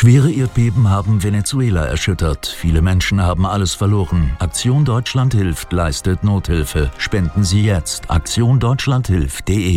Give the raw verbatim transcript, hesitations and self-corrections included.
Schwere Erdbeben haben Venezuela erschüttert. Viele Menschen haben alles verloren. Aktion Deutschland hilft leistet Nothilfe. Spenden Sie jetzt. aktion deutschland hilft punkt de